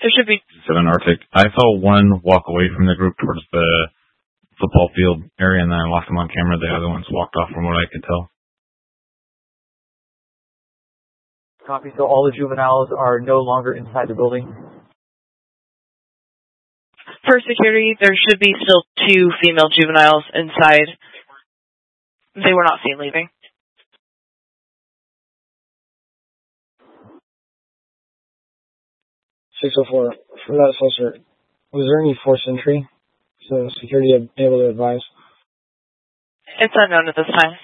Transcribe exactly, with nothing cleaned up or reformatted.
There should be. Seven Arctic. I saw one walk away from the group towards the football field area, and then I lost them on camera. The other ones walked off from what I could tell. Copy. So all the juveniles are no longer inside the building? For security, there should be still two female juveniles inside. They were not seen leaving. six oh four, from that officer, was there any forced entry? So security able to advise? It's unknown at this time.